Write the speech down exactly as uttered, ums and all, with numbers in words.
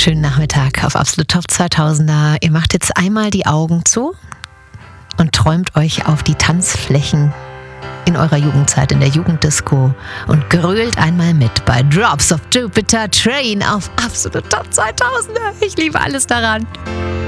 wunderschönen Nachmittag auf Absolut Top zweitausender. Ihr macht jetzt einmal die Augen zu und träumt euch auf die Tanzflächen in eurer Jugendzeit, in der Jugenddisco und grölt einmal mit bei Drops of Jupiter Train auf Absolut Top zweitausender. Ich liebe alles daran.